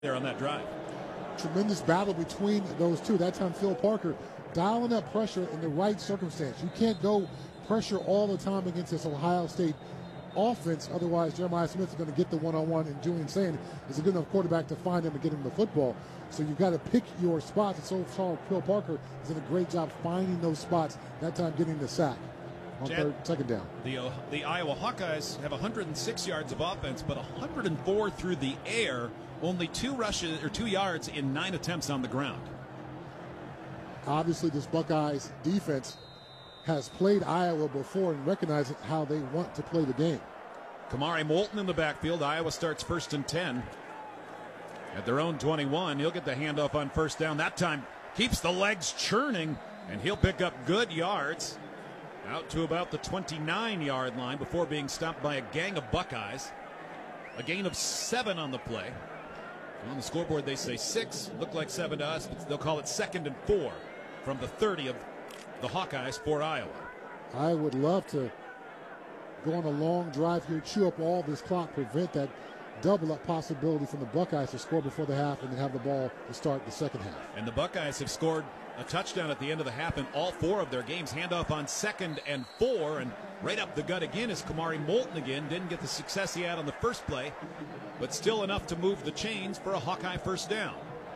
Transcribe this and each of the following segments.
there on that drive. Tremendous battle between those two. That time Phil Parker dialing up pressure in the right circumstance. You can't go pressure all the time against this Ohio State offense. Otherwise, Jeremiah Smith is going to get the one-on-one, and Julian Sayin is a good enough quarterback to find him and get him the football. So you've got to pick your spots. And so far, Phil Parker has done a great job finding those spots, that time getting the sack on second down. The Iowa Hawkeyes have 106 yards of offense, but 104 through the air, only 2 yards in 9 attempts on the ground. Obviously, this Buckeyes defense has played Iowa before and recognizes how they want to play the game. Kamari Moulton in the backfield. Iowa starts 1st and 10 at their own 21. He'll get the handoff on first down. That time keeps the legs churning, and he'll pick up good yards out to about the 29-yard line before being stopped by a gang of Buckeyes. A gain of 7 on the play. On the scoreboard they say 6. Looked like 7 to us, but they'll call it 2nd and 4 from the 30 of the Hawkeyes for Iowa. I would love to go on a long drive here, chew up all this clock, prevent that double-up possibility from the Buckeyes to score before the half and then have the ball to start the second half. And the Buckeyes have scored a touchdown at the end of the half in all 4 of their games. Handoff on 2nd and 4, and right up the gut again is Kamari Moulton again. Didn't get the success he had on the first play, but still enough to move the chains for a Hawkeye first down.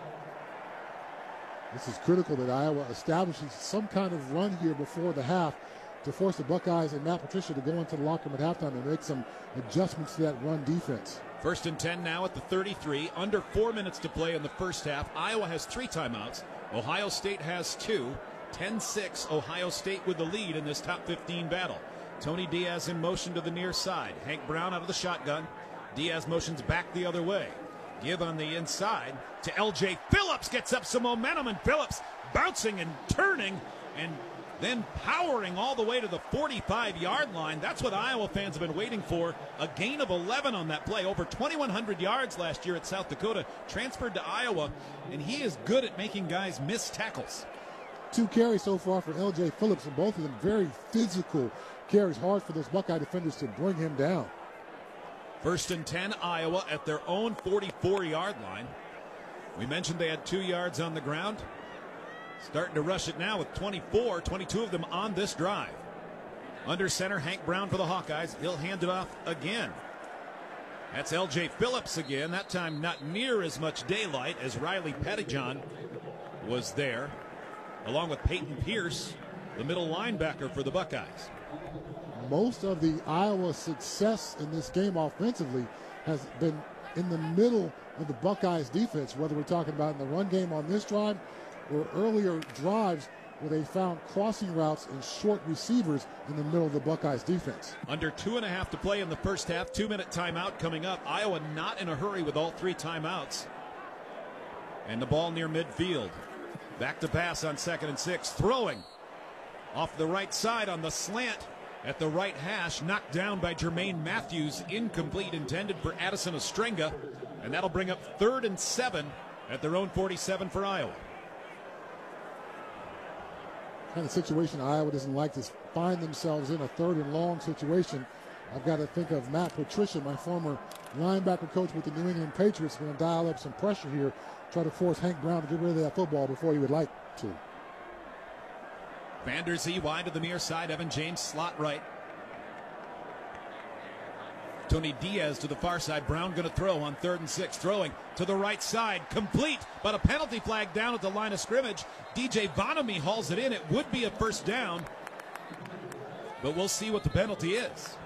This is critical that Iowa establishes some kind of run here before the half to force the Buckeyes and Matt Patricia to go into the locker room at halftime and make some adjustments to that run defense. 1st and 10 now at the 33. Under 4 minutes to play in the first half. Iowa has 3 timeouts. Ohio State has 2. 10-6, Ohio State with the lead in this top 15 battle. Tony Diaz in motion to the near side. Hank Brown out of the shotgun. Diaz motions back the other way. Give on the inside to L.J. Phillips. Gets up some momentum, and Phillips bouncing and turning and then powering all the way to the 45-yard line. That's what Iowa fans have been waiting for. A gain of 11 on that play. Over 2,100 yards last year at South Dakota. Transferred to Iowa, and he is good at making guys miss tackles. 2 carries so far for L.J. Phillips, and both of them very physical carries. Hard for those Buckeye defenders to bring him down. 1st and 10, Iowa at their own 44-yard line. We mentioned they had 2 yards on the ground. Starting to rush it now with 24, 22 of them on this drive. Under center, Hank Brown for the Hawkeyes. He'll hand it off again. That's L.J. Phillips again. That time not near as much daylight as Riley Pettijohn was there, along with Peyton Pierce, the middle linebacker for the Buckeyes. Most of the Iowa success in this game offensively has been in the middle of the Buckeyes defense, whether we're talking about in the run game on this drive or earlier drives where they found crossing routes and short receivers in the middle of the Buckeyes defense. Under 2.5 to play in the first half. 2-minute timeout coming up. Iowa not in a hurry with all 3 timeouts. And the ball near midfield. Back to pass on 2nd and 6. Throwing off the right side on the slant at the right hash. Knocked down by Jermaine Matthews. Incomplete, intended for Addison Ostrenga. And that'll bring up 3rd and 7 at their own 47 for Iowa. Kind of situation Iowa doesn't like to find themselves in, a 3rd and long situation. I've got to think of Matt Patricia, my former linebacker coach with the New England Patriots, going to dial up some pressure here, try to force Hank Brown to get rid of that football before he would like to. Vanderzee wide to the near side. Evan James slot right. Tony Diaz to the far side. Brown going to throw on 3rd and 6. Throwing to the right side. Complete, but a penalty flag down at the line of scrimmage. DJ Bonamy hauls it in. It would be a first down, but we'll see what the penalty is.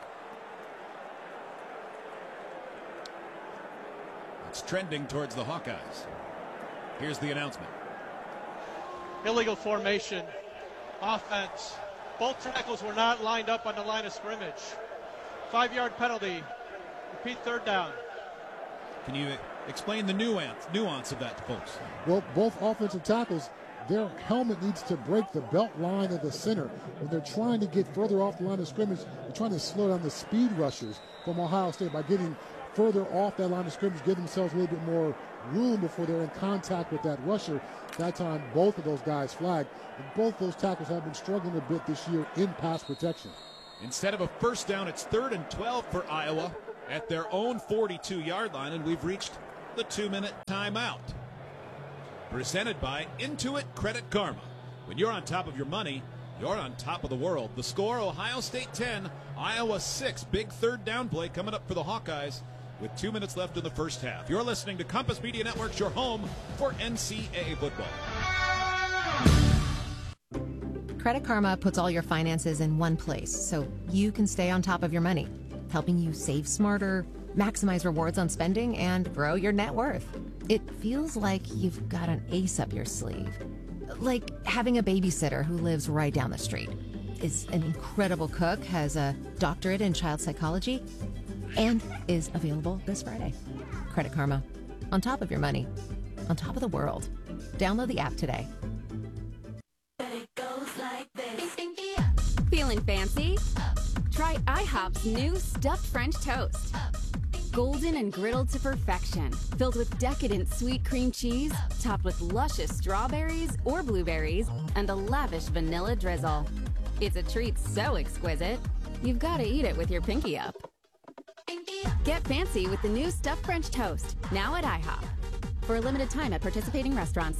It's trending towards the Hawkeyes. Here's the announcement. Illegal formation. Offense. Both tackles were not lined up on the line of scrimmage. 5-yard penalty. Repeat 3rd down. Can you explain the nuance of that to folks? Well, both offensive tackles, their helmet needs to break the belt line of the center. When they're trying to get further off the line of scrimmage, they're trying to slow down the speed rushers from Ohio State by getting further off that line of scrimmage, give themselves a little bit more room before they're in contact with that rusher. That time, both of those guys flagged. And both those tackles have been struggling a bit this year in pass protection. Instead of a first down, it's 3rd and 12 for Iowa at their own 42-yard line, and we've reached the 2-minute timeout. Presented by Intuit Credit Karma. When you're on top of your money, you're on top of the world. The score, Ohio State 10, Iowa 6. Big third down play coming up for the Hawkeyes with 2 minutes left in the first half. You're listening to Compass Media Networks, your home for NCAA football. Credit Karma puts all your finances in one place so you can stay on top of your money, helping you save smarter, maximize rewards on spending, and grow your net worth. It feels like you've got an ace up your sleeve. Like having a babysitter who lives right down the street, is an incredible cook, has a doctorate in child psychology, and is available this Friday. Credit Karma. On top of your money. On top of the world. Download the app today. Feeling fancy? Try IHOP's new stuffed French toast. Golden and griddled to perfection, filled with decadent sweet cream cheese, topped with luscious strawberries or blueberries, and a lavish vanilla drizzle. It's a treat so exquisite, you've got to eat it with your pinky up. Get fancy with the new stuffed French toast, now at IHOP. For a limited time at participating restaurants.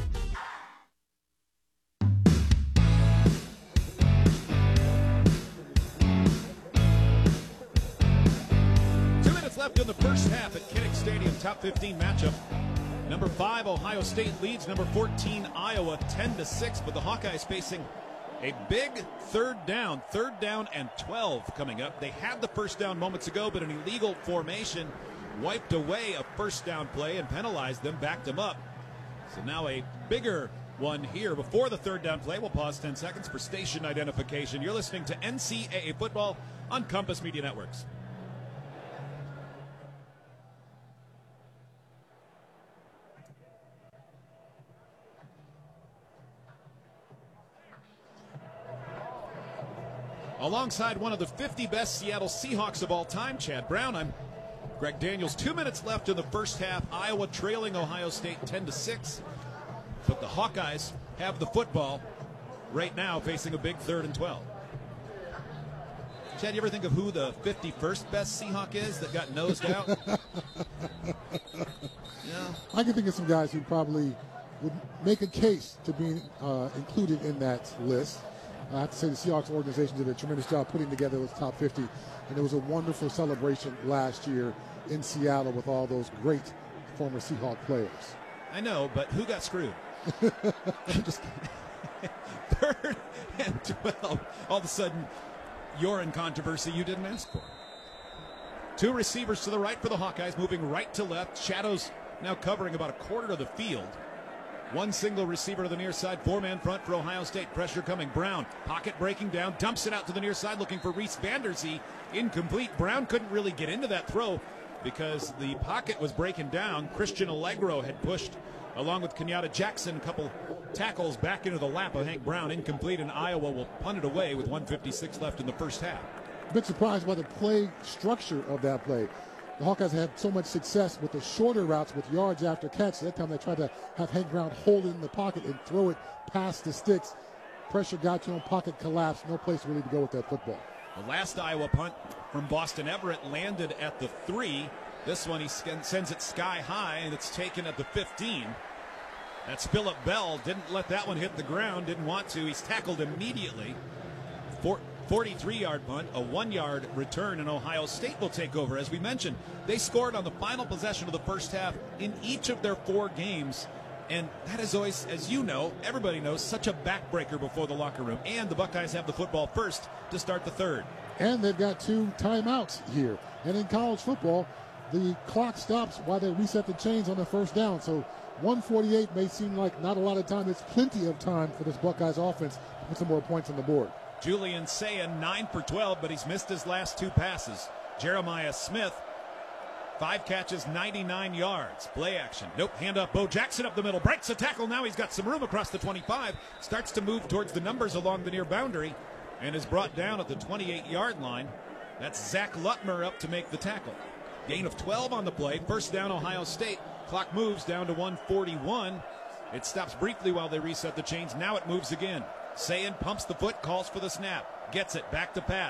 Left in the first half at Kinnick Stadium. Top 15 matchup. Number 5, Ohio State leads number 14, Iowa, 10-6. But the Hawkeyes facing a big third down and 12 coming up. They had the first down moments ago, but an illegal formation wiped away a first down play and penalized them, backed them up. So now a bigger one here before the third down play. We'll pause 10 seconds for station identification. You're listening to NCAA football on Compass Media Networks. Alongside one of the 50 best Seattle Seahawks of all time, Chad Brown, I'm Greg Daniels. 2 minutes left in the first half. Iowa trailing Ohio State 10-6. But the Hawkeyes have the football right now, facing a big 3rd and 12. Chad, you ever think of who the 51st best Seahawk is that got nosed out? Yeah. I can think of some guys who probably would make a case to be included in that list. I have to say the Seahawks organization did a tremendous job putting together those top 50, and it was a wonderful celebration last year in Seattle with all those great former Seahawk players. I know, but who got screwed? Just 3rd and 12. All of a sudden, you're in controversy you didn't ask for. 2 receivers to the right for the Hawkeyes, moving right to left. Shadows now covering about a quarter of the field. 1 single receiver to the near side, 4-man front for Ohio State. Pressure coming. Brown, pocket breaking down, dumps it out to the near side, looking for Reese Vanderzee. Incomplete. Brown couldn't really get into that throw because the pocket was breaking down. Christian Allegro had pushed, along with Kenyatta Jackson, a couple tackles back into the lap of Hank Brown. Incomplete, and Iowa will punt it away with 1:56 left in the first half. A bit surprised by the play structure of that play. The Hawkeyes had so much success with the shorter routes with yards after catch. That time they tried to have Hank Brown hold it in the pocket and throw it past the sticks. Pressure got to him, pocket collapsed. No place really to go with that football. The last Iowa punt from Boston Everett landed at the 3. This one he sends it sky high, and it's taken at the 15. That's Phillip Bell. Didn't let that one hit the ground. Didn't want to. He's tackled immediately. 43-yard punt, a 1-yard return, and Ohio State will take over. As we mentioned, they scored on the final possession of the first half in each of their 4 games. And that is always, as you know, everybody knows, such a backbreaker before the locker room. And the Buckeyes have the football first to start the 3rd. And they've got 2 timeouts here. And in college football, the clock stops while they reset the chains on the first down. So 1:48 may seem like not a lot of time. It's plenty of time for this Buckeyes offense to put some more points on the board. Julian Sayin, 9 for 12, but he's missed his last 2 passes. Jeremiah Smith, 5 catches, 99 yards. Play action. Nope, hand up. Bo Jackson up the middle. Breaks a tackle. Now he's got some room across the 25. Starts to move towards the numbers along the near boundary and is brought down at the 28-yard line. That's Zach Lutmer up to make the tackle. Gain of 12 on the play. First down, Ohio State. Clock moves down to 1:41. It stops briefly while they reset the chains. Now it moves again. Sayin pumps the foot, calls for the snap. Gets it, back to pass.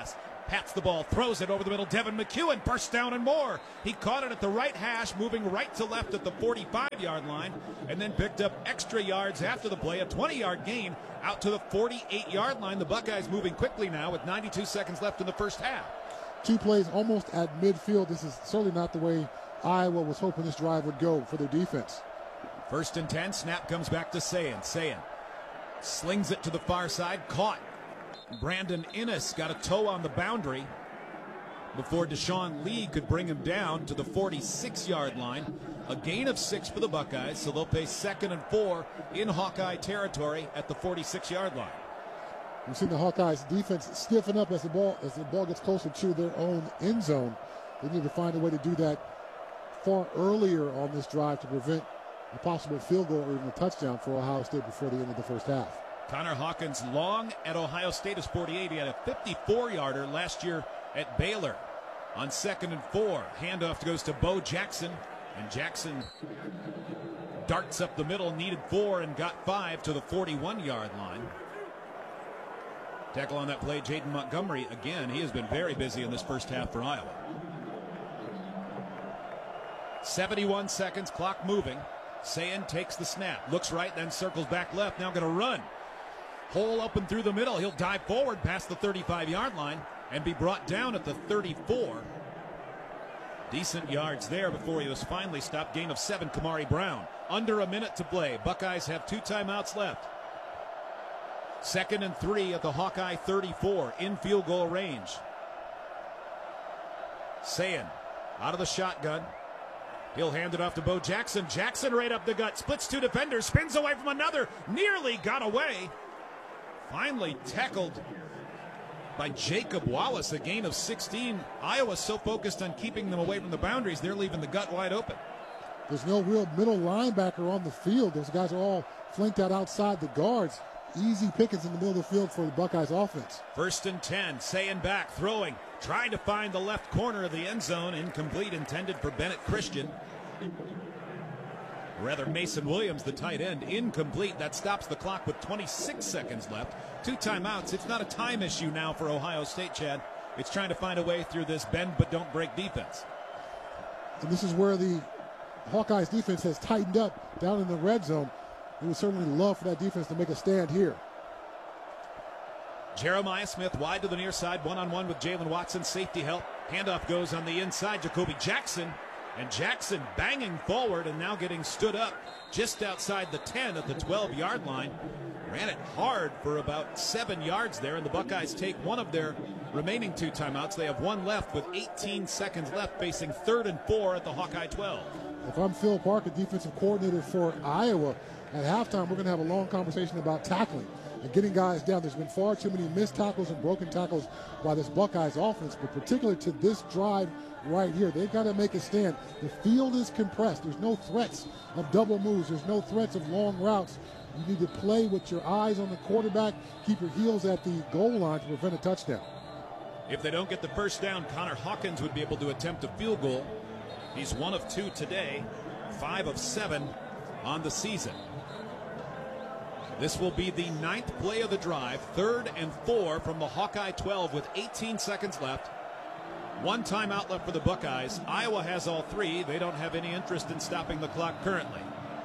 Pats the ball, throws it over the middle. Devin McEwen bursts down and more. He caught it at the right hash, moving right to left at the 45-yard line, and then picked up extra yards after the play, a 20-yard gain out to the 48-yard line. The Buckeyes moving quickly now with 92 seconds left in the first half. 2 plays almost at midfield. This is certainly not the way Iowa was hoping this drive would go for their defense. 1st and 10, snap comes back to Sayin. Sayin slings it to the far side, caught. Brandon Innes got a toe on the boundary before Deshaun Lee could bring him down to the 46-yard line. A gain of 6 for the Buckeyes, so they'll pay 2nd and 4 in Hawkeye territory at the 46-yard line. We've seen the Hawkeyes defense stiffen up as the ball gets closer to their own end zone. They need to find a way to do that far earlier on this drive to prevent a possible field goal or even a touchdown for Ohio State before the end of the first half. Connor Hawkins, long at Ohio State, is 48. He had a 54-yarder last year at Baylor. On 2nd and 4, handoff goes to Bo Jackson, and Jackson darts up the middle, needed 4 and got 5 to the 41-yard line. Tackle on that play, Jaden Montgomery. Again, he has been very busy in this first half for Iowa. 71 seconds, clock moving. Sayin takes the snap, looks right, then circles back left, now going to run. Hole open through the middle. He'll dive forward past the 35-yard line and be brought down at the 34. Decent yards there before he was finally stopped. Gain of 7, Kamari Brown. Under a minute to play. Buckeyes have 2 timeouts left. 2nd and 3 at the Hawkeye 34 in field goal range. Sayin out of the shotgun. He'll hand it off to Bo Jackson. Jackson right up the gut. Splits 2 defenders. Spins away from another. Nearly got away. Finally tackled by Jacob Wallace. A gain of 16. Iowa's so focused on keeping them away from the boundaries, they're leaving the gut wide open. There's no real middle linebacker on the field. Those guys are all flanked out outside the guards. Easy pickings in the middle of the field for the Buckeyes offense. 1st and 10, Sayin back, throwing, trying to find the left corner of the end zone. Incomplete, intended for Bennett Christian. Rather, Mason Williams, the tight end, incomplete. That stops the clock with 26 seconds left. 2 timeouts. It's not a time issue now for Ohio State, Chad. It's trying to find a way through this bend but don't break defense. And this is where the Hawkeyes defense has tightened up down in the red zone. We would certainly love for that defense to make a stand here. Jeremiah Smith wide to the near side, one-on-one with Jalen Watson. Safety help. Handoff goes on the inside. Jacoby Jackson. And Jackson banging forward and now getting stood up just outside the 10 at the 12-yard line. Ran it hard for about 7 yards there, and the Buckeyes take one of their remaining 2 timeouts. They have 1 left with 18 seconds left, facing 3rd and 4 at the Hawkeye 12. If I'm Phil Parker, defensive coordinator for Iowa, at halftime we're going to have a long conversation about tackling and getting guys down. There's been far too many missed tackles and broken tackles by this Buckeyes offense, but particularly to this drive right here, they've got to make a stand. The field is compressed. There's no threats of double moves. There's no threats of long routes. You need to play with your eyes on the quarterback, keep your heels at the goal line to prevent a touchdown. If they don't get the first down, Connor Hawkins would be able to attempt a field goal. He's 1 of 2 today, 5 of 7 on the season. This will be the 9th play of the drive, 3rd and 4 from the Hawkeye 12 with 18 seconds left. 1 timeout left for the Buckeyes. Iowa has all 3. They don't have any interest in stopping the clock currently.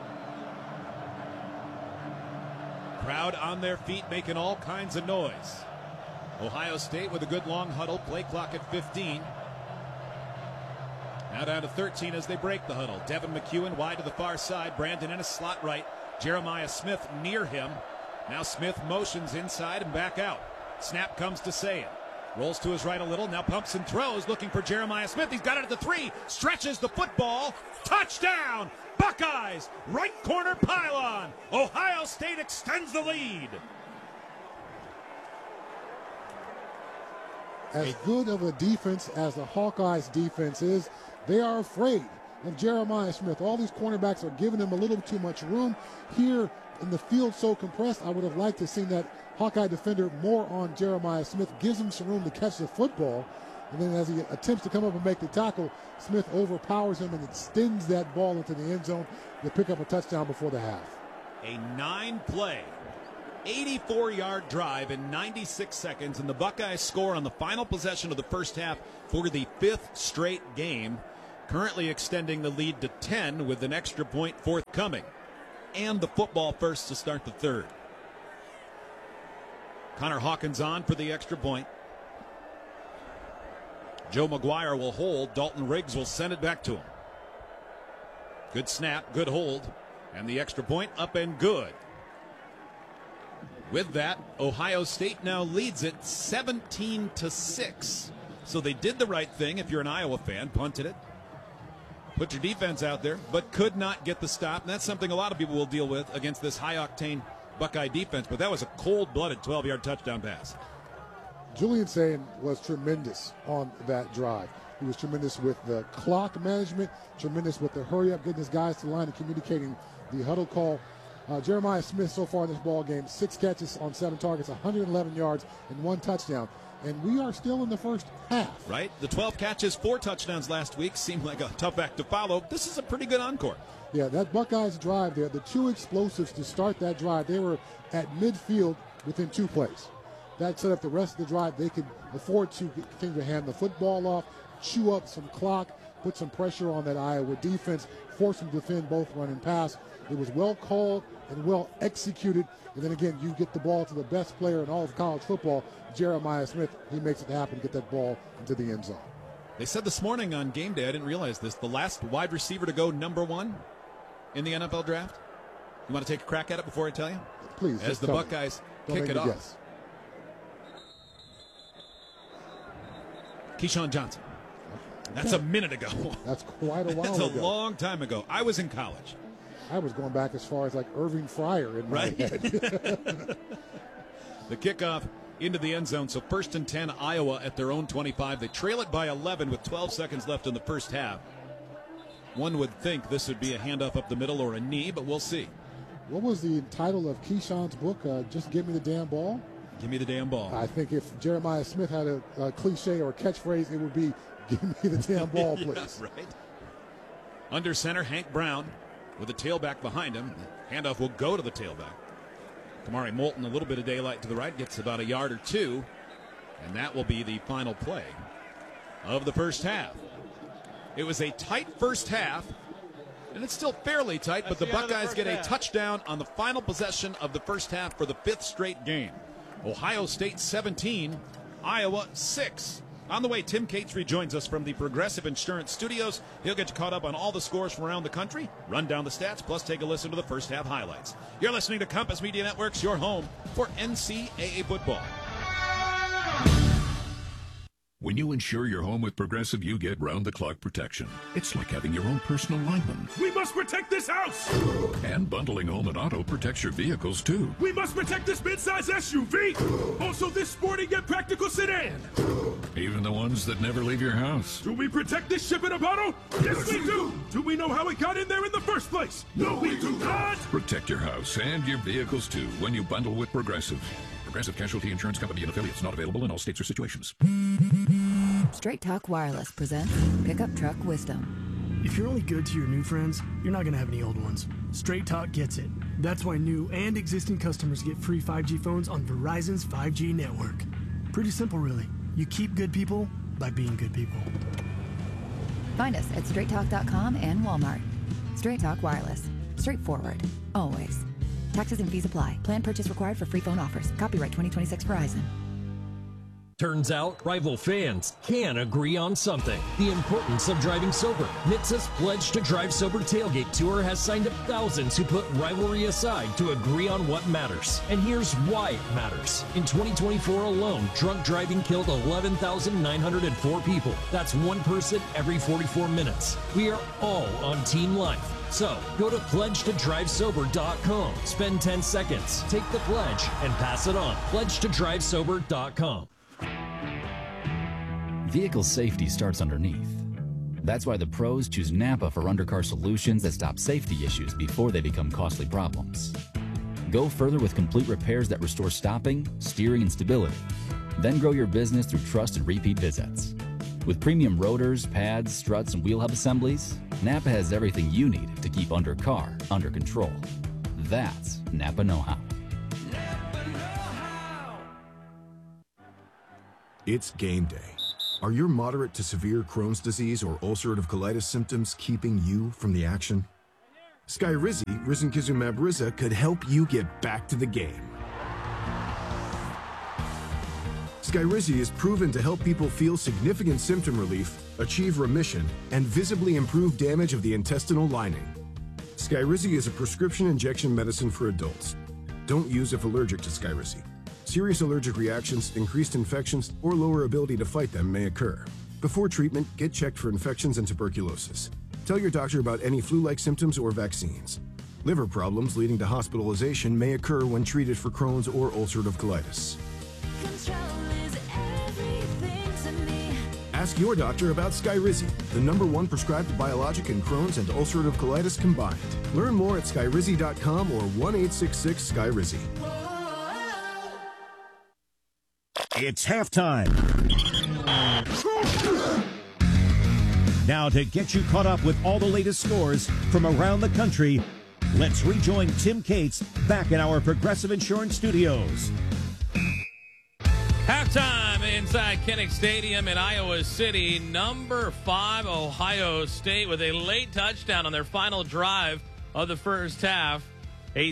Crowd on their feet making all kinds of noise. Ohio State with a good long huddle. Play clock at 15. Now down to 13 as they break the huddle. Devin McEwen wide to the far side. Brandon Innes slot right. Jeremiah Smith near him. Now Smith motions inside and back out. Snap comes to Sayin. Rolls to his right a little. Now pumps and throws looking for Jeremiah Smith. He's got it at the 3. Stretches the football. Touchdown! Buckeyes! Right corner pylon. Ohio State extends the lead. As good of a defense as the Hawkeyes defense is, they are afraid of Jeremiah Smith. All these cornerbacks are giving him a little too much room. Here in the field so compressed, I would have liked to have seen that Hawkeye defender more on Jeremiah Smith, gives him some room to catch the football. And then as he attempts to come up and make the tackle, Smith overpowers him and extends that ball into the end zone to pick up a touchdown before the half. A 9-play 84-yard drive in 96 seconds, and the Buckeyes score on the final possession of the first half for the 5th straight game, currently extending the lead to 10 with an extra point forthcoming. And the football first to start the third. Connor Hawkins on for the extra point. Joe McGuire will hold. Dalton Riggs will send it back to him. Good snap, good hold, and the extra point up and good. With that, Ohio State now leads it 17-6. So they did the right thing if you're an Iowa fan, punted it. Put your defense out there, but could not get the stop. And that's something a lot of people will deal with against this high-octane Buckeye defense. But that was a cold-blooded 12-yard touchdown pass. Julian Sayin was tremendous on that drive. He was tremendous with the clock management, tremendous with the hurry-up, getting his guys to the line and communicating the huddle call. Jeremiah Smith so far in this ball game, 6 catches on 7 targets, 111 yards, and 1 touchdown. And we are still in the first half. Right. The 12 catches, 4 touchdowns last week seemed like a tough act to follow. This is a pretty good encore. Yeah, that Buckeyes drive there, the 2 explosives to start that drive, they were at midfield within 2 plays. That set up the rest of the drive. They could afford to continue to hand the football off, chew up some clock, put some pressure on that Iowa defense, force them to defend both run and pass. It was well called and well executed. And then again, you get the ball to the best player in all of college football, Jeremiah Smith. He makes it happen to get that ball into the end zone. They said this morning on Game Day, I didn't realize this, the last wide receiver to go #1 in the NFL draft. You want to take a crack at it before I tell you? Please. As the Buckeyes kick it off. Guess. Keyshawn Johnson. That's a minute ago. That's quite a while ago. That's a long time ago. I was in college. I was going back as far as like Irving Fryer in my head. The kickoff into the end zone. So 1st and 10, Iowa at their own 25. They trail it by 11 with 12 seconds left in the first half. One would think this would be a handoff up the middle or a knee, but we'll see. What was the title of Keyshawn's book? Just Give Me the Damn Ball? Give me the damn ball. I think if Jeremiah Smith had a cliche or a catchphase, it would be, give me the damn ball, please. Yeah, right. Under center, Hank Brown with the tailback behind him. The handoff will go to the tailback. Kamari Moulton, a little bit of daylight to the right, gets about a yard or 2. And that will be the final play of the first half. It was a tight first half, and it's still fairly tight, but the Buckeyes get a touchdown on the final possession of the first half for the 5th straight game. Ohio State 17, Iowa 6. On the way, Tim Cates rejoins us from the Progressive Insurance Studios. He'll get you caught up on all the scores from around the country, run down the stats, plus take a listen to the first half highlights. You're listening to Compass Media Networks, your home for NCAA football. When you insure your home with Progressive, you get round-the-clock protection. It's like having your own personal lineman. We must protect this house! And bundling home and auto protects your vehicles, too. We must protect this midsize SUV! Also this sporty yet practical sedan! Even the ones that never leave your house. Do we protect this ship in a bottle? Yes, we do! Do we know how it got in there in the first place? No, we do not! Protect your house and your vehicles, too, when you bundle with Progressive. Progressive Casualty Insurance Company and affiliates, not available in all states or situations. Straight Talk Wireless presents Pickup Truck Wisdom. If you're only good to your new friends, you're not going to have any old ones. Straight Talk gets it. That's why new and existing customers get free 5G phones on Verizon's 5G network. Pretty simple, really. You keep good people by being good people. Find us at straighttalk.com and Walmart. Straight Talk Wireless. Straightforward. Always. Taxes and fees apply. Plan purchase required for free phone offers. Copyright 2026 Verizon. Turns out, rival fans can agree on something. The importance of driving sober. NHTSA's Pledge to Drive Sober Tailgate Tour has signed up thousands who put rivalry aside to agree on what matters. And here's why it matters. In 2024 alone, drunk driving killed 11,904 people. That's one person every 44 minutes. We are all on Team Life. So, go to pledgetodrivesober.com. Spend 10 seconds, take the pledge, and pass it on. Pledgetodrivesober.com. Vehicle safety starts underneath. That's why the pros choose Napa for undercar solutions that stop safety issues before they become costly problems. Go further with complete repairs that restore stopping, steering, and stability. Then grow your business through trust and repeat visits. With premium rotors, pads, struts, and wheel hub assemblies, Napa has everything you need to keep undercar under control. That's Napa know-how. Napa It's game day. Are your moderate to severe Crohn's disease or ulcerative colitis symptoms keeping you from the action? Skyrizi, risankizumab Riza, could help you get back to the game. Skyrizi is proven to help people feel significant symptom relief, achieve remission, and visibly improve damage of the intestinal lining. Skyrizi is a prescription injection medicine for adults. Don't use if allergic to Skyrizi. Serious allergic reactions, increased infections, or lower ability to fight them may occur. Before treatment, get checked for infections and tuberculosis. Tell your doctor about any flu-like symptoms or vaccines. Liver problems leading to hospitalization may occur when treated for Crohn's or ulcerative colitis. Ask your doctor about Skyrizi, the #1 prescribed biologic in Crohn's and ulcerative colitis combined. Learn more at skyrizi.com or 1-866-SKYRIZI. It's halftime. Now, to get you caught up with all the latest scores from around the country, let's rejoin Tim Cates back in our Progressive Insurance studios. Halftime inside Kinnick Stadium in Iowa City. Number 5 Ohio State with a late touchdown on their final drive of the first half. A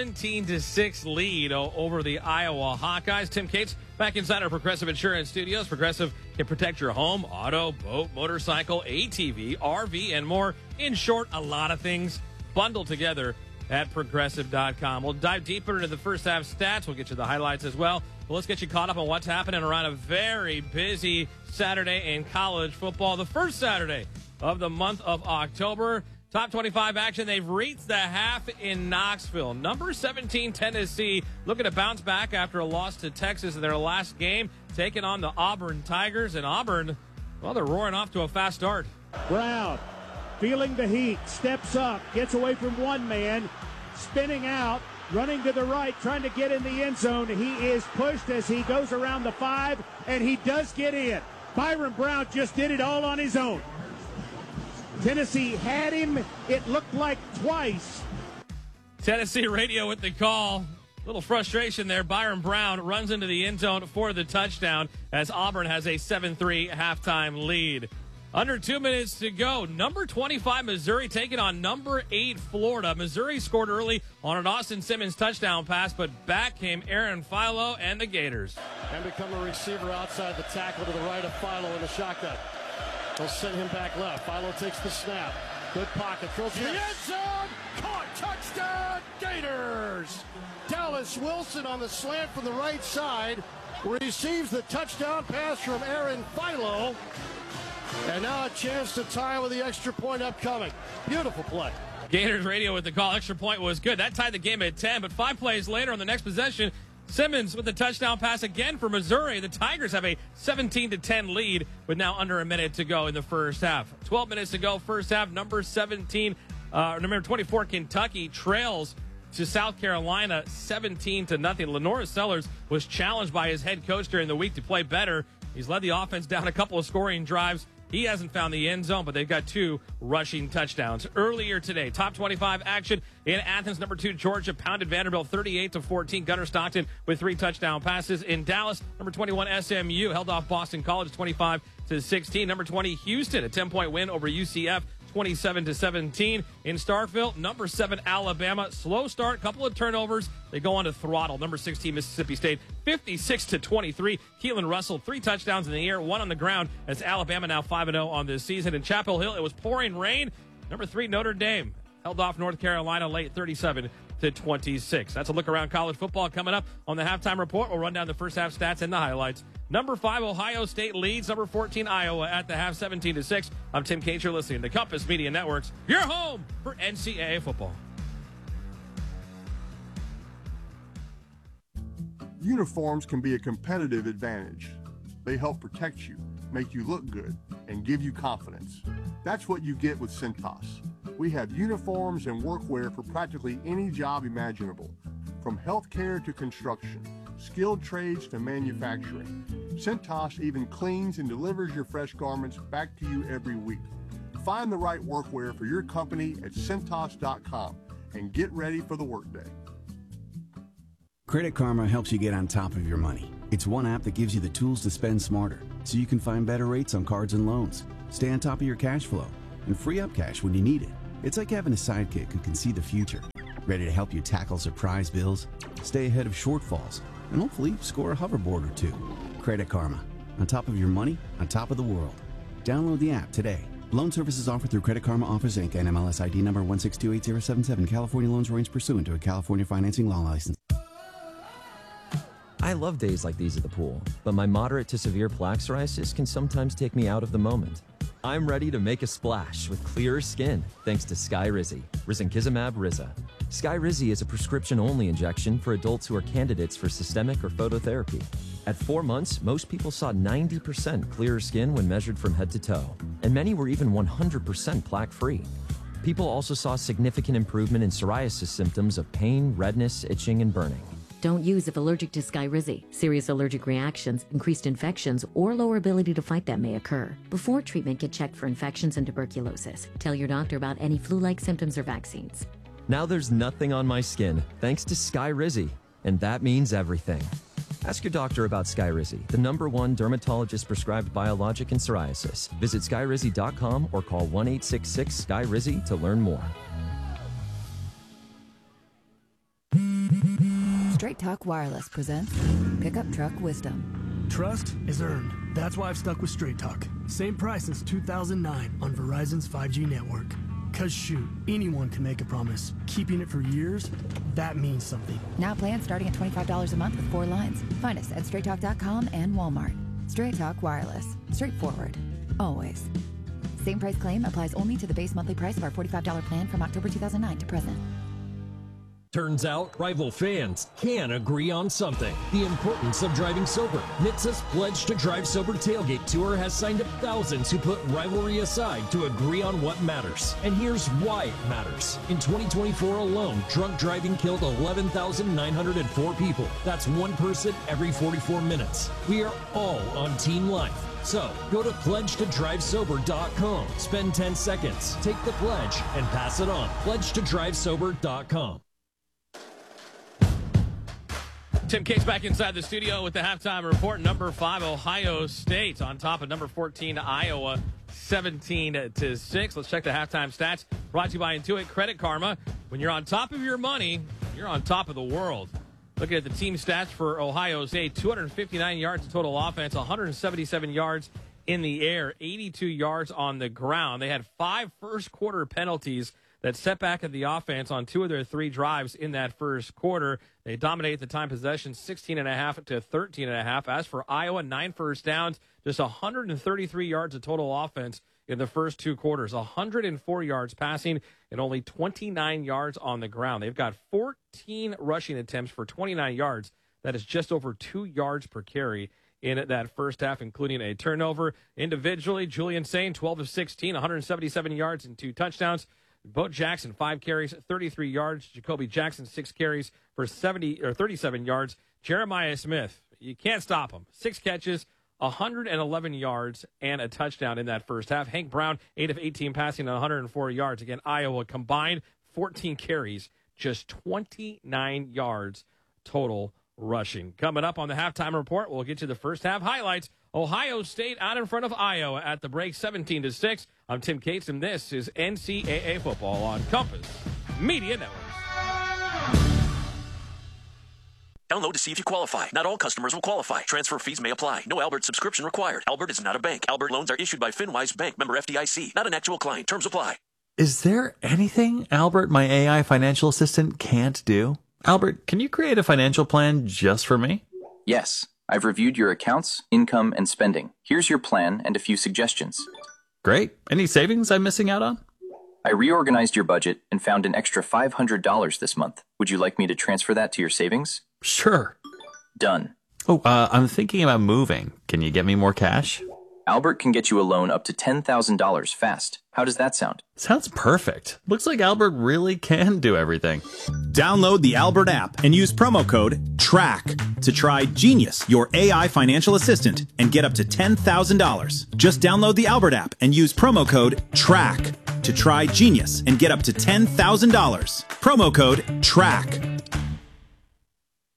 17-6 lead over the Iowa Hawkeyes. Tim Cates back inside our Progressive Insurance studios. Progressive can protect your home, auto, boat, motorcycle, ATV, RV, and more. In short, a lot of things bundled together at Progressive.com. We'll dive deeper into the first half stats. We'll get you the highlights as well. But let's get you caught up on what's happening around a very busy Saturday in college football. The first Saturday of the month of October. Top 25 action. They've reached the half in Knoxville. Number 17, Tennessee, looking to bounce back after a loss to Texas in their last game, taking on the Auburn Tigers. And Auburn, well, they're roaring off to a fast start. Brown, feeling the heat, steps up, gets away from one man, spinning out, running to the right, trying to get in the end zone. He is pushed as he goes around the 5, and he does get in. Byron Brown just did it all on his own. Tennessee had him, it looked like twice. Tennessee radio with the call. Little frustration there. Byron Brown runs into the end zone for the touchdown as Auburn has a 7-3 halftime lead. Under 2 minutes to go. Number 25, Missouri taking on number 8, Florida. Missouri scored early on an Austin Simmons touchdown pass, but back came Aaron Philo and the Gators. And become a receiver outside the tackle to the right of Philo in the shotgun. They'll send him back left. Philo takes the snap. Good pocket. Throws to the end zone. Caught. Touchdown, Gators. Dallas Wilson on the slant from the right side receives the touchdown pass from Aaron Philo. And now a chance to tie with the extra point upcoming. Beautiful play. Gators radio with the call. Extra point was good. That tied the game at 10, but 5 plays later on the next possession, Simmons with the touchdown pass again for Missouri. The Tigers have a 17-10 lead with now under a minute to go in the first half. 12 minutes to go first half. Number 24, Kentucky trails to South Carolina 17-0. Lenora Sellers was challenged by his head coach during the week to play better. He's led the offense down a couple of scoring drives. He hasn't found the end zone, but they've got 2 rushing touchdowns. Earlier today, top 25 action in Athens. Number 2, Georgia pounded Vanderbilt 38-14. Gunnar Stockton with 3 touchdown passes. In Dallas, number 21, SMU held off Boston College 25-16. Number 20, Houston, a 10-point win over UCF. 27-17. In Starkville, number 7, Alabama. Slow start, couple of turnovers. They go on to throttle number 16, Mississippi State, 56-23. Keelan Russell, 3 touchdowns in the air, 1 on the ground. As Alabama now 5-0 on this season. In Chapel Hill, it was pouring rain. Number 3, Notre Dame held off North Carolina late, 37-26. That's a look around college football coming up on the halftime report. We'll run down the first half stats and the highlights. Number 5, Ohio State leads number 14, Iowa at the half, 17-6. I'm Tim Cates. You're listening to Compass Media Networks, your home for NCAA football. Uniforms can be a competitive advantage. They help protect you, make you look good, and give you confidence. That's what you get with Cintas. We have uniforms and workwear for practically any job imaginable, from healthcare to construction, skilled trades to manufacturing. Cintas even cleans and delivers your fresh garments back to you every week. Find the right workwear for your company at Cintas.com and get ready for the workday. Credit Karma helps you get on top of your money. It's one app that gives you the tools to spend smarter, so you can find better rates on cards and loans, stay on top of your cash flow, and free up cash when you need it. It's like having a sidekick who can see the future, ready to help you tackle surprise bills, stay ahead of shortfalls, and hopefully score a hoverboard or two. Credit Karma. On top of your money, on top of the world. Download the app today. Loan services offered through Credit Karma Offers Inc. and MLS ID number 1628077. California loans arranged pursuant to a California financing law license. I love days like these at the pool, but my moderate to severe plaque psoriasis can sometimes take me out of the moment. I'm ready to make a splash with clearer skin thanks to Skyrizi, risankizumab Riza. Skyrizi is a prescription-only injection for adults who are candidates for systemic or phototherapy. At 4 months, most people saw 90% clearer skin when measured from head to toe, and many were even 100% plaque-free. People also saw significant improvement in psoriasis symptoms of pain, redness, itching, and burning. Don't use if allergic to Skyrizi. Serious allergic reactions, increased infections, or lower ability to fight them may occur. Before treatment, get checked for infections and tuberculosis. Tell your doctor about any flu-like symptoms or vaccines. Now there's nothing on my skin thanks to Skyrizi, and that means everything. Ask your doctor about Skyrizi, the #1 dermatologist-prescribed biologic in psoriasis. Visit Skyrizi.com or call 1-866-SKYRIZI to learn more. Straight Talk Wireless presents Pickup Truck Wisdom. Trust is earned. That's why I've stuck with Straight Talk. Same price since 2009 on Verizon's 5G network. Cause shoot, anyone can make a promise. Keeping it for years, that means something. Now plans starting at $25 a month with 4 lines. Find us at StraightTalk.com and Walmart. Straight Talk Wireless. Straightforward. Always. Same price claim applies only to the base monthly price of our $45 plan from October 2009 to present. Turns out, rival fans can agree on something. The importance of driving sober. NHTSA's Pledge to Drive Sober Tailgate Tour has signed up thousands who put rivalry aside to agree on what matters. And here's why it matters. In 2024 alone, drunk driving killed 11,904 people. That's one person every 44 minutes. We are all on team life. So, go to pledgetodrivesober.com. Spend 10 seconds, take the pledge, and pass it on. Pledgetodrivesober.com. Tim Cates back inside the studio with the halftime report. Number 5, Ohio State on top of number 14, Iowa, 17-6. Let's check the halftime stats. Brought to you by Intuit Credit Karma. When you're on top of your money, you're on top of the world. Looking at the team stats for Ohio State, 259 yards of total offense, 177 yards in the air, 82 yards on the ground. They had 5 first-quarter penalties that set back at the offense on 2 of their 3 drives in that first quarter. They dominate the time possession 16.5 to 13.5. As for Iowa, 9 first downs, just 133 yards of total offense in the first 2 quarters, 104 yards passing and only 29 yards on the ground. They've got 14 rushing attempts for 29 yards. That is just over 2 yards per carry in that first half, including a turnover. Individually, Julian Sain, 12 of 16, 177 yards and 2 touchdowns. Bo Jackson, 5 carries, 33 yards. Jacoby Jackson, 6 carries for 37 yards. Jeremiah Smith, you can't stop him. 6 catches, 111 yards, and a touchdown in that first half. Hank Brown, 8 of 18 passing and 104 yards. Again, Iowa combined 14 carries, just 29 yards total rushing. Coming up on the halftime report, we'll get you the first half highlights. Ohio State out in front of Iowa at the break, 17-6. I'm Tim Cates, and this is NCAA football on Compass Media Network. Download to see if you qualify. Not all customers will qualify. Transfer fees may apply. No Albert subscription required. Albert is not a bank. Albert loans are issued by FinWise Bank, member FDIC. Not an actual client. Terms apply. Is there anything Albert, my AI financial assistant, can't do? Albert, can you create a financial plan just for me? Yes. I've reviewed your accounts, income, and spending. Here's your plan and a few suggestions. Great. Any savings I'm missing out on? I reorganized your budget and found an extra $500 this month. Would you like me to transfer that to your savings? Sure. Done. Oh, I'm thinking about moving. Can you get me more cash? Albert can get you a loan up to $10,000 fast. How does that sound? Sounds perfect. Looks like Albert really can do everything. Download the Albert app and use promo code TRACK to try Genius, your AI financial assistant, and get up to $10,000. Just download the Albert app and use promo code TRACK to try Genius and get up to $10,000. Promo code TRACK.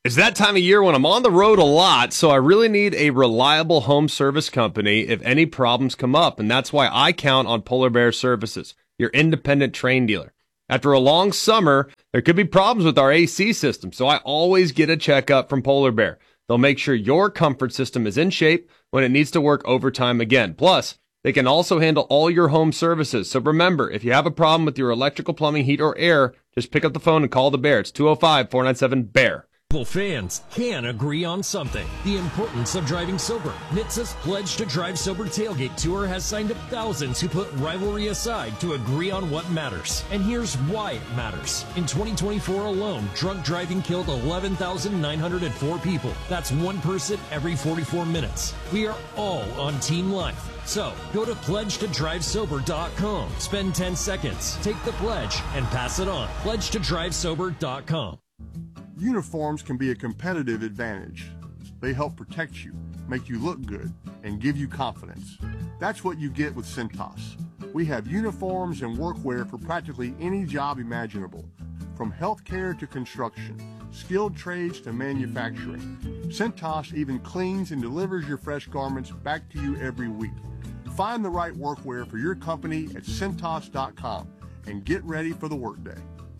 It's that time of year when I'm on the road a lot, so I really need a reliable home service company if any problems come up, and that's why I count on Polar Bear Services, your independent Trane dealer. After a long summer, there could be problems with our AC system, so I always get a checkup from Polar Bear. They'll make sure your comfort system is in shape when it needs to work overtime again. Plus, they can also handle all your home services. So remember, if you have a problem with your electrical, plumbing, heat, or air, just pick up the phone and call the Bear. It's 205-497-BEAR. Fans can agree on something. The importance of driving sober. NHTSA's Pledge to Drive Sober Tailgate Tour has signed up thousands who put rivalry aside to agree on what matters. And here's why it matters. In 2024 alone, drunk driving killed 11,904 people. That's one person every 44 minutes. We are all on Team Life. So, go to pledgetodrivesober.com. Spend 10 seconds, take the pledge, and pass it on. pledgetodrivesober.com. Uniforms can be a competitive advantage. They help protect you, make you look good, and give you confidence. That's what you get with Cintas. We have uniforms and workwear for practically any job imaginable, from healthcare to construction, skilled trades to manufacturing. Cintas even cleans and delivers your fresh garments back to you every week. Find the right workwear for your company at Cintas.com and get ready for the workday.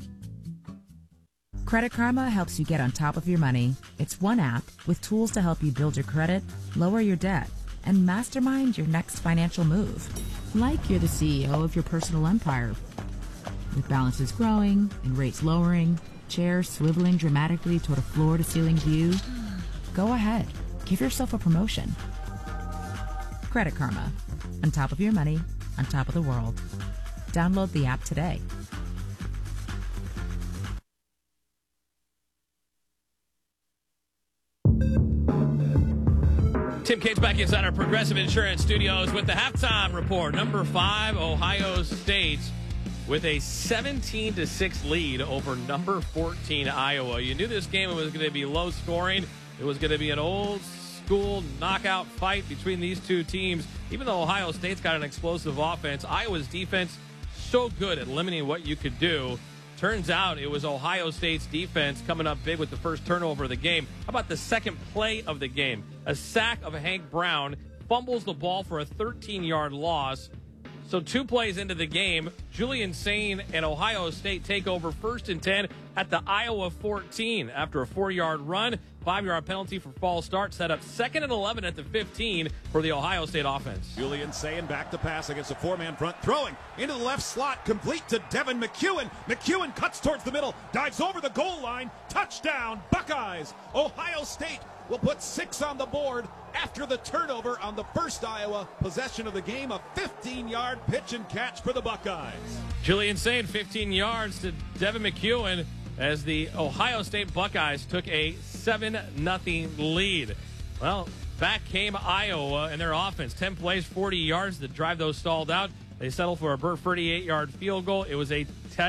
Credit Karma helps you get on top of your money. It's one app with tools to help you build your credit, lower your debt, and mastermind your next financial move. Like you're the CEO of your personal empire. With balances growing and rates lowering, chairs swiveling dramatically toward a floor-to-ceiling view, go ahead. Give yourself a promotion. Credit Karma. On top of your money, on top of the world. Download the app today. Tim Cates back inside our Progressive Insurance Studios with the halftime report. Number 5, Ohio State, with a 17-6 lead over number 14, Iowa. You knew this game was going to be low scoring. It was going to be an old school knockout fight between these two teams. Even though Ohio State's got an explosive offense, Iowa's defense so good at limiting what you could do. Turns out it was Ohio State's defense coming up big with the first turnover of the game. How about the second play of the game? A sack of Hank Brown, fumbles the ball for a 13-yard loss. So 2 plays into the game, Julian Sain and Ohio State take over 1st and 10 at the Iowa 14 after a 4-yard run. 5-yard penalty for false start set up 2nd and 11 at the 15 for the Ohio State offense. Julian Sain back to pass against a 4-man front, throwing into the left slot, complete to Devin McEwen. McEwen cuts towards the middle, dives over the goal line, touchdown, Buckeyes. Ohio State will put 6 on the board after the turnover on the first Iowa possession of the game. A 15-yard pitch and catch for the Buckeyes. Julian Sain, 15 yards to Devin McEwen as the Ohio State Buckeyes took a 7-0 lead. Well, back came Iowa and their offense. 10 plays, 40 yards. The drive, those stalled out. They settled for a Burt 38-yard field goal. It was a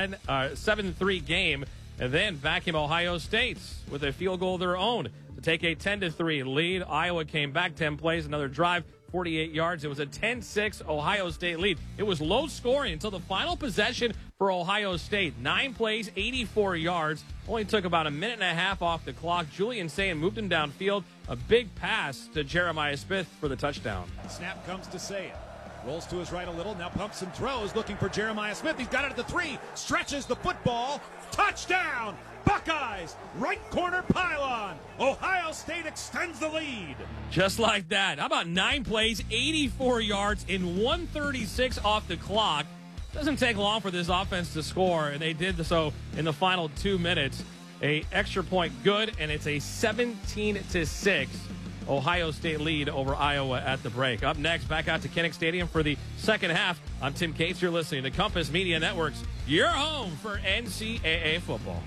7-3 game. And then back came Ohio State with a field goal of their own to take a 10-3 lead. Iowa came back 10 plays, another drive, 48 yards. It was a 10-6 Ohio State lead. It was low scoring until the final possession for Ohio State. 9 plays, 84 yards. Only took about a minute and a half off the clock. Julian Sain moved him downfield. A big pass to Jeremiah Smith for the touchdown. Snap comes to Sain. Rolls to his right a little, now pumps and throws, looking for Jeremiah Smith. He's got it at the 3, stretches the football. Touchdown! Buckeyes, right corner pylon. Ohio State extends the lead. Just like that. How about 9 plays, 84 yards in 1:36 off the clock? Doesn't take long for this offense to score, and they did so in the final 2 minutes. A extra point good, and it's a 17-6 Ohio State lead over Iowa at the break. Up next, back out to Kinnick Stadium for the second half. I'm Tim Cates. You're listening to Compass Media Networks, your home for NCAA football.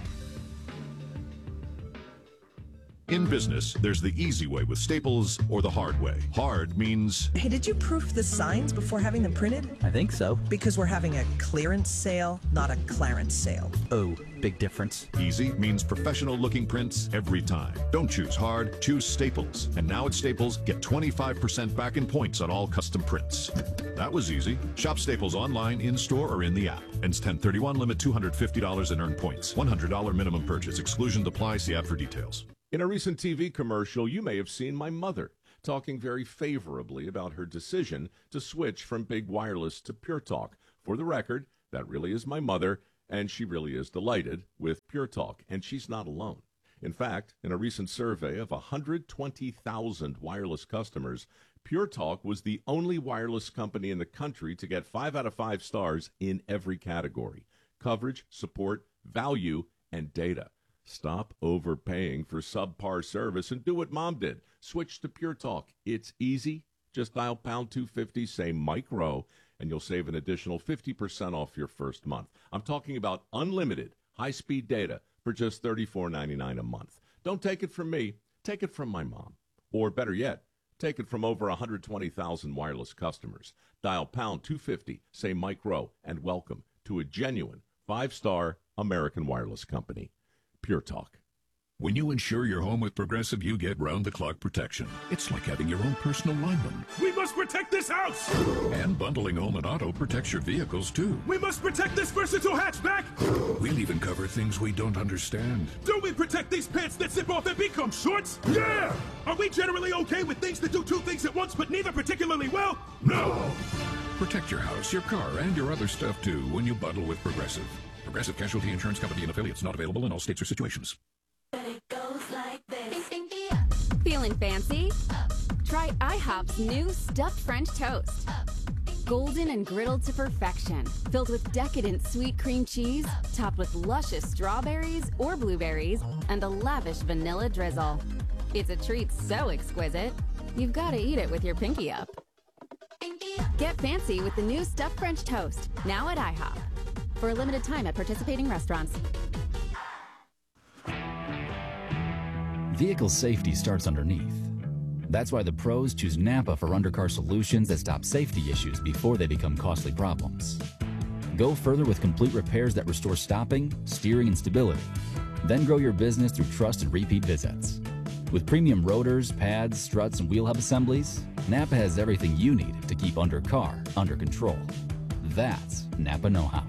In business, there's the easy way with Staples or the hard way. Hard means... Hey, did you proof the signs before having them printed? I think so. Because we're having a clearance sale, not a Clarence sale. Oh, big difference. Easy means professional-looking prints every time. Don't choose hard, choose Staples. And now at Staples, get 25% back in points on all custom prints. That was easy. Shop Staples online, in-store, or in the app. Ends 10/31, limit $250 and earn points. $100 minimum purchase. Exclusions apply. See app for details. In a recent TV commercial, you may have seen my mother talking very favorably about her decision to switch from big wireless to Pure Talk. For the record, that really is my mother, and she really is delighted with Pure Talk, and she's not alone. In fact, in a recent survey of 120,000 wireless customers, Pure Talk was the only wireless company in the country to get 5 out of 5 stars in every category: coverage, support, value, and data. Stop overpaying for subpar service and do what Mom did. Switch to Pure Talk. It's easy. Just dial pound 250, say Mike Rowe, and you'll save an additional 50% off your first month. I'm talking about unlimited high-speed data for just $34.99 a month. Don't take it from me. Take it from my mom. Or better yet, take it from over 120,000 wireless customers. Dial pound 250, say Mike Rowe, and welcome to a genuine 5-star American wireless company. Pure Talk. When you insure your home with Progressive, you get round-the-clock protection. It's like having your own personal lineman. We must protect this house! And bundling home and auto protects your vehicles, too. We must protect this versatile hatchback! We'll even cover things we don't understand. Do we protect these pants that zip off and become shorts? Yeah! Are we generally okay with things that do 2 things at once, but neither particularly well? No! Protect your house, your car, and your other stuff, too, when you bundle with Progressive. Progressive Casualty Insurance Company and affiliates, not available in all states or situations. Feeling fancy? Try IHOP's new stuffed French toast. Golden and griddled to perfection, filled with decadent sweet cream cheese, topped with luscious strawberries or blueberries, and a lavish vanilla drizzle. It's a treat so exquisite, you've got to eat it with your pinky up. Get fancy with the new stuffed French toast, now at IHOP. For a limited time at participating restaurants. Vehicle safety starts underneath. That's why the pros choose Napa for undercar solutions that stop safety issues before they become costly problems. Go further with complete repairs that restore stopping, steering, and stability. Then grow your business through trust and repeat visits. With premium rotors, pads, struts, and wheel hub assemblies, Napa has everything you need to keep undercar under control. That's Napa know-how.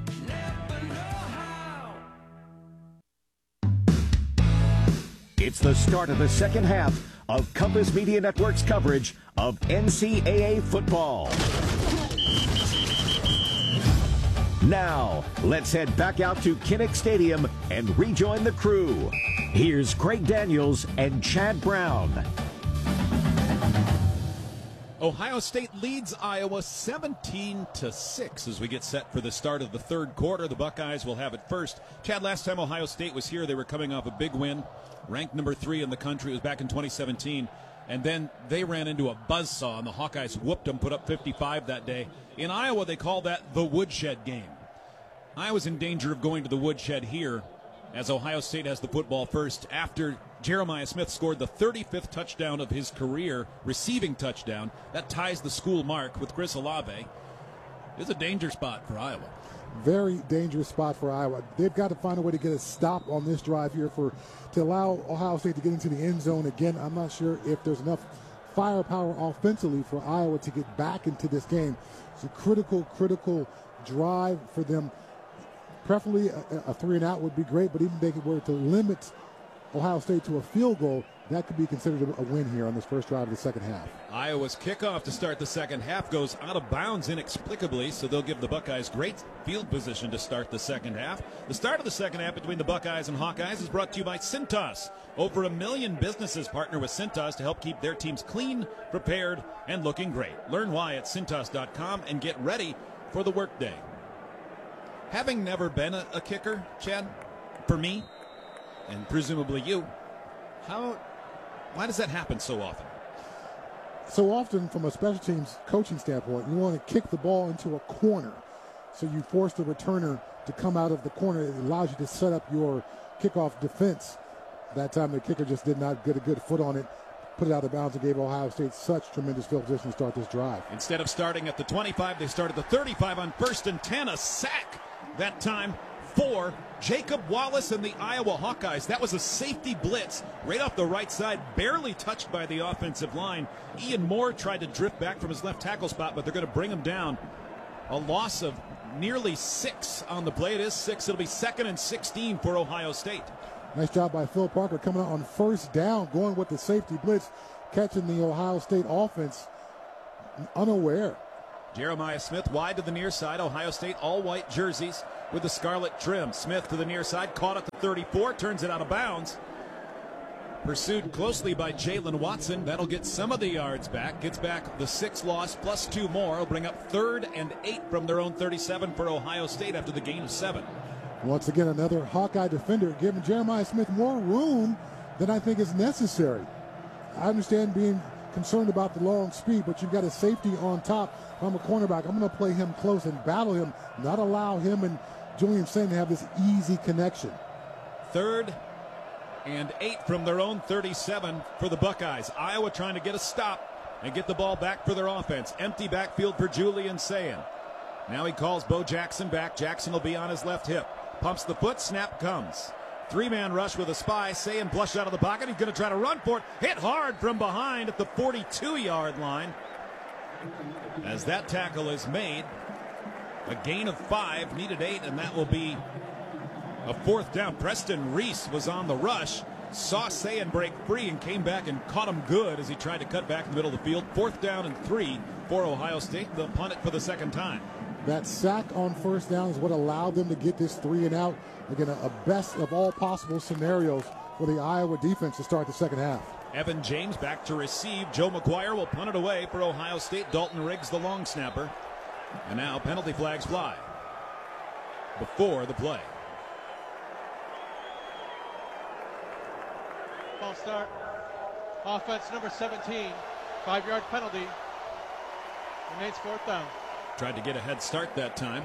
It's the start of the second half of Compass Media Network's coverage of NCAA football. Now, let's head back out to Kinnick Stadium and rejoin the crew. Here's Craig Daniels and Chad Brown. Ohio State leads Iowa 17-6 as we get set for the start of the third quarter. The Buckeyes will have it first. Chad, last time Ohio State was here, they were coming off a big win, ranked number 3 in the country. It was back in 2017. And then they ran into a buzzsaw, and the Hawkeyes whooped them, put up 55 that day. In Iowa, they call that the woodshed game. Iowa's in danger of going to the woodshed here as Ohio State has the football first after Jeremiah Smith scored the 35th touchdown of his career, receiving touchdown. That ties the school mark with Chris Olave. It's a danger spot for Iowa. Very dangerous spot for Iowa. They've got to find a way to get a stop on this drive here to allow Ohio State to get into the end zone again. I'm not sure if there's enough firepower offensively for Iowa to get back into this game. It's a critical drive for them. Preferably a 3-and-out would be great, but even if they were to limit Ohio State to a field goal, that could be considered a win here on this first drive of the second half. Iowa's kickoff to start the second half goes out of bounds inexplicably, so they'll give the Buckeyes great field position to start the second half. The start of the second half between the Buckeyes and Hawkeyes is brought to you by Cintas. Over 1 million businesses partner with Cintas to help keep their teams clean, prepared, and looking great. Learn why at Cintas.com and get ready for the workday. Having never been a kicker, Chad, for me, and presumably you, why does that happen so often? So often, from a special teams coaching standpoint, you want to kick the ball into a corner. So you force the returner to come out of the corner. It allows you to set up your kickoff defense. That time the kicker just did not get a good foot on it, put it out of bounds, and gave Ohio State such tremendous field position to start this drive. Instead of starting at the 25, they started the 35 on 1st and 10, a sack that time for Jacob Wallace and the Iowa Hawkeyes. That was a safety blitz right off the right side, barely touched by the offensive line. Ian Moore tried to drift back from his left tackle spot, but they're going to bring him down. A loss of nearly 6 on the play. It is 6. It'll be 2nd and 16 for Ohio State. Nice job by Phil Parker coming out on first down, going with the safety blitz, catching the Ohio State offense unaware. Jeremiah Smith wide to the near side. Ohio State all-white jerseys with the scarlet trim. Smith to the near side, caught at the 34, turns it out of bounds. Pursued closely by Jalen Watson. That'll get some of the yards back. Gets back the 6 loss plus 2 more. Will bring up 3rd and 8 from their own 37 for Ohio State after the gain of 7. Once again, another Hawkeye defender giving Jeremiah Smith more room than I think is necessary. I understand being concerned about the long speed, but you've got a safety on top. If I'm a cornerback, I'm going to play him close and battle him, not allow him and Julian Sain to have this easy connection. 3rd and 8 from their own 37 for the Buckeyes. Iowa trying to get a stop and get the ball back for their offense. Empty backfield for Julian Sain. Now he calls Bo Jackson back. Jackson will be on his left hip. Pumps the foot, snap comes. 3-man rush with a spy. Sain flushed out of the pocket. He's going to try to run for it. Hit hard from behind at the 42-yard line. As that tackle is made, a gain of 5, needed 8, and that will be a 4th down. Preston Reese was on the rush, saw Sain break free and came back and caught him good as he tried to cut back in the middle of the field. 4th down and 3 for Ohio State. They'll punt it for the 2nd time. That sack on first down is what allowed them to get this 3 and out. Again, a best of all possible scenarios for the Iowa defense to start the second half. Evan James back to receive. Joe McGuire will punt it away for Ohio State. Dalton Riggs, the long snapper. And now penalty flags fly before the play. Ball start. Offense number 17. 5-yard penalty. Remains 4th down. Tried to get a head start that time.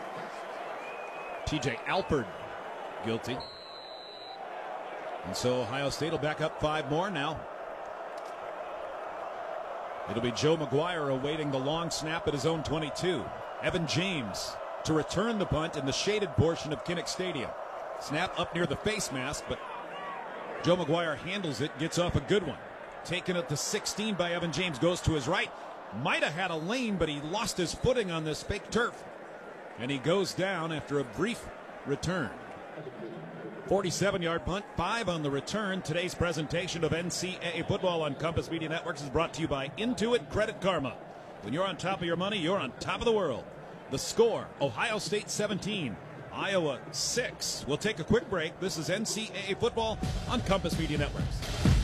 TJ Alford guilty. And so Ohio State will back up 5 more now. It'll be Joe McGuire awaiting the long snap at his own 22. Evan James to return the punt in the shaded portion of Kinnick Stadium. Snap up near the face mask, but Joe McGuire handles it, gets off a good one. Taken at the 16 by Evan James, goes to his right. Might have had a lane, but he lost his footing on this fake turf. And he goes down after a brief return. 47-yard punt, 5 on the return. Today's presentation of NCAA football on Compass Media Networks is brought to you by Intuit Credit Karma. When you're on top of your money, you're on top of the world. The score, Ohio State 17, Iowa 6. We'll take a quick break. This is NCAA football on Compass Media Networks.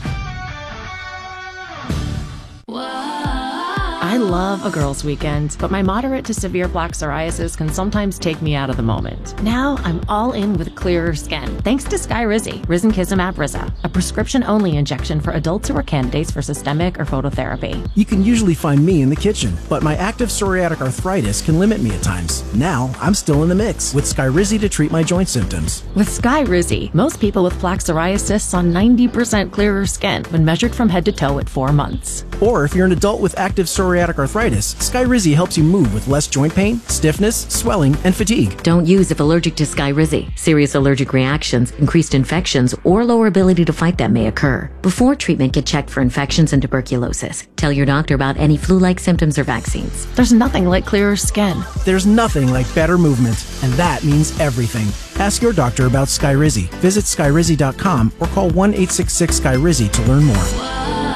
I love a girls' weekend, but my moderate to severe plaque psoriasis can sometimes take me out of the moment. Now I'm all in with clearer skin, thanks to Skyrizi, Risankizumab Riza, a prescription-only injection for adults who are candidates for systemic or phototherapy. You can usually find me in the kitchen, but my active psoriatic arthritis can limit me at times. Now I'm still in the mix with Skyrizi to treat my joint symptoms. With Skyrizi, most people with plaque psoriasis saw 90% clearer skin when measured from head to toe at 4 months. Or if you're an adult with active psoriatic arthritis, Skyrizi helps you move with less joint pain, stiffness, swelling, and fatigue. Don't use if allergic to Skyrizi. Serious allergic reactions, increased infections, or lower ability to fight them may occur. Before treatment, get checked for infections and tuberculosis. Tell your doctor about any flu-like symptoms or vaccines. There's nothing like clearer skin. There's nothing like better movement, and that means everything. Ask your doctor about Skyrizi. Visit Skyrizi.com or call 1-866-SKYRIZI to learn more.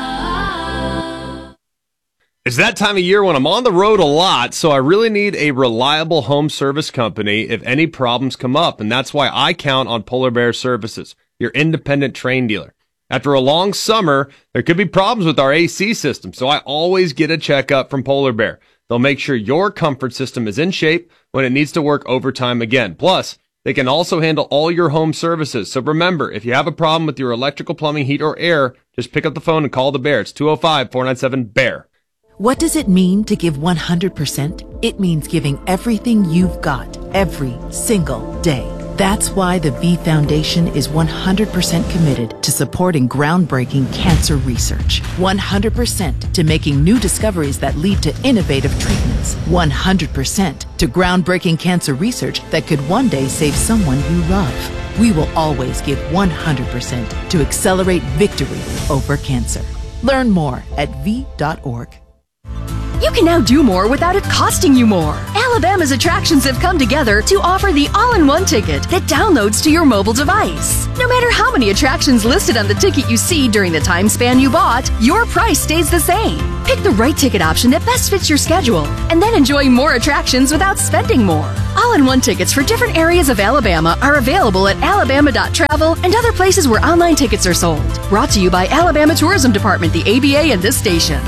It's that time of year when I'm on the road a lot, so I really need a reliable home service company if any problems come up, and that's why I count on Polar Bear Services, your independent Trane dealer. After a long summer, there could be problems with our AC system, so I always get a checkup from Polar Bear. They'll make sure your comfort system is in shape when it needs to work overtime again. Plus, they can also handle all your home services. So remember, if you have a problem with your electrical, plumbing, heat, or air, just pick up the phone and call the Bear. It's 205-497-BEAR. What does it mean to give 100%? It means giving everything you've got every single day. That's why the V Foundation is 100% committed to supporting groundbreaking cancer research. 100% to making new discoveries that lead to innovative treatments. 100% to groundbreaking cancer research that could one day save someone you love. We will always give 100% to accelerate victory over cancer. Learn more at V.org. You can now do more without it costing you more. Alabama's attractions have come together to offer the all-in-one ticket that downloads to your mobile device. No matter how many attractions listed on the ticket you see during the time span you bought, your price stays the same. Pick the right ticket option that best fits your schedule, and then enjoy more attractions without spending more. All-in-one tickets for different areas of Alabama are available at alabama.travel and other places where online tickets are sold. Brought to you by Alabama Tourism Department, the ABA, and this station.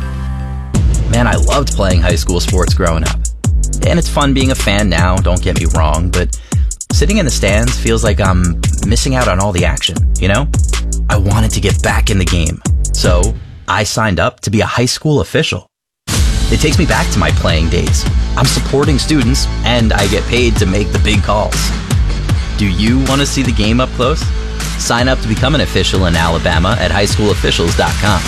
Man, I loved playing high school sports growing up. And it's fun being a fan now, don't get me wrong, but sitting in the stands feels like I'm missing out on all the action, you know? I wanted to get back in the game, so I signed up to be a high school official. It takes me back to my playing days. I'm supporting students, and I get paid to make the big calls. Do you want to see the game up close? Sign up to become an official in Alabama at highschoolofficials.com.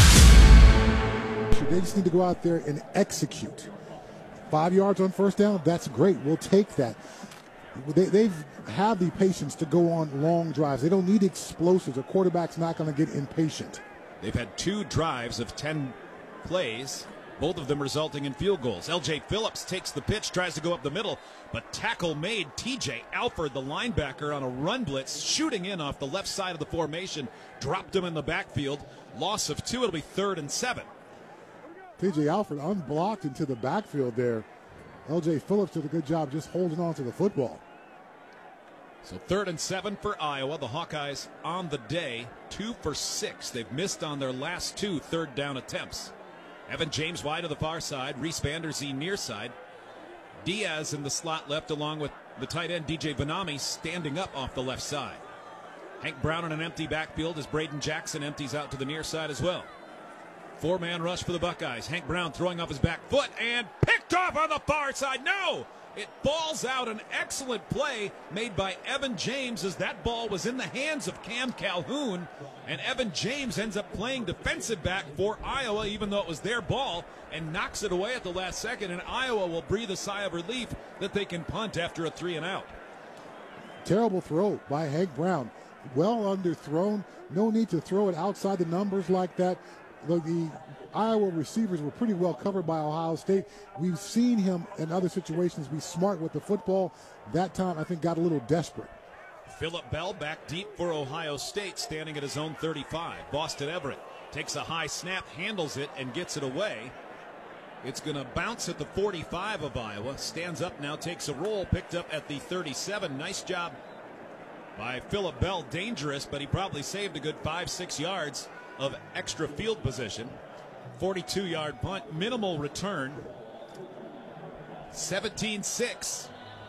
They just need to go out there and execute. 5 yards on first down, that's great. We'll take that. They've had the patience to go on long drives. They don't need explosives. A quarterback's not going to get impatient. They've had 2 drives of 10 plays, both of them resulting in field goals. L.J. Phillips takes the pitch, tries to go up the middle, but tackle made. T.J. Alford, the linebacker, on a run blitz, shooting in off the left side of the formation, dropped him in the backfield. Loss of 2, it'll be 3rd and 7. T.J. Alford unblocked into the backfield there. L.J. Phillips did a good job just holding on to the football. So 3rd and 7 for Iowa. The Hawkeyes on the day, 2 for 6. They've missed on their last 2 third down attempts. Evan James wide to the far side. Reese Vanderzee near side. Diaz in the slot left along with the tight end DJ Vanami standing up off the left side. Hank Brown in an empty backfield as Braden Jackson empties out to the near side as well. 4-man rush for the Buckeyes. Hank Brown throwing off his back foot and picked off on the far side. No! It falls out. An excellent play made by Evan James as that ball was in the hands of Cam Calhoun. And Evan James ends up playing defensive back for Iowa, even though it was their ball, and knocks it away at the last second. And Iowa will breathe a sigh of relief that they can punt after a 3-and-out. Terrible throw by Hank Brown. Well underthrown. No need to throw it outside the numbers like that. The Iowa receivers were pretty well covered by Ohio State. We've seen him in other situations be smart with the football. That time, I think, got a little desperate. Phillip Bell back deep for Ohio State, standing at his own 35. Boston Everett takes a high snap, handles it, and gets it away. It's going to bounce at the 45 of Iowa. Stands up now, takes a roll, picked up at the 37. Nice job by Phillip Bell. Dangerous, but he probably saved a good 5-6 yards of extra field position. 42-yard punt, minimal return. 17-6.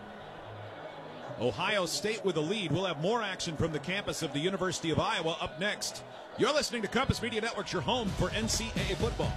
Ohio State with a lead. We'll have more action from the campus of the University of Iowa up next. You're listening to Compass Media Network, your home for NCAA football.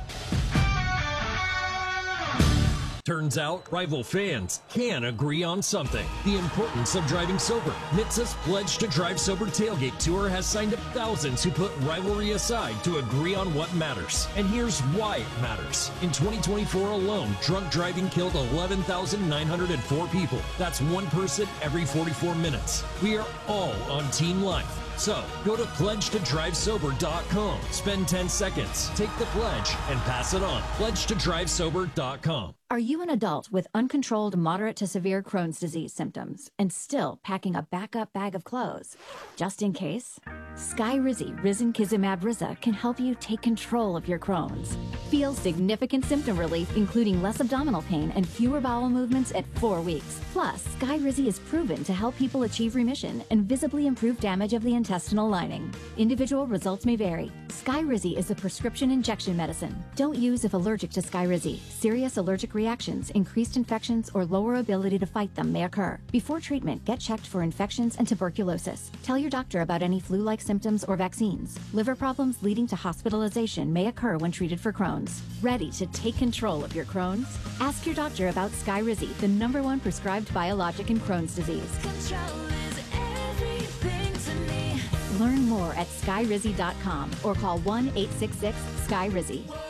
Turns out, rival fans can agree on something. The importance of driving sober. NHTSA's Pledge to Drive Sober Tailgate Tour has signed up thousands who put rivalry aside to agree on what matters. And here's why it matters. In 2024 alone, drunk driving killed 11,904 people. That's one person every 44 minutes. We are all on Team Life. So, go to pledgetodrivesober.com. Spend 10 seconds, take the pledge, and pass it on. Pledgetodrivesober.com. Are you an adult with uncontrolled moderate to severe Crohn's disease symptoms and still packing a backup bag of clothes? Just in case? Skyrizi Risankizumab Riza can help you take control of your Crohn's. Feel significant symptom relief, including less abdominal pain and fewer bowel movements at 4 weeks. Plus, Skyrizi is proven to help people achieve remission and visibly improve damage of the intestinal lining. Individual results may vary. Skyrizi is a prescription injection medicine. Don't use if allergic to Skyrizi. Serious allergic reactions, increased infections, or lower ability to fight them may occur. Before treatment, get checked for infections and tuberculosis. Tell your doctor about any flu-like symptoms or vaccines. Liver problems leading to hospitalization may occur when treated for Crohn's. Ready to take control of your Crohn's? Ask your doctor about Skyrizi, the #1 prescribed biologic in Crohn's disease. Learn more at skyrizi.com or call 1-866-SKYRIZI.